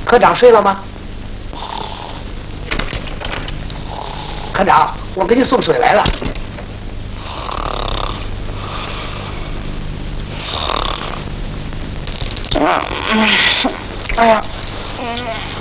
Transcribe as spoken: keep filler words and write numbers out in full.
科长睡了吗？科长，我给你送水来了。 哎呀，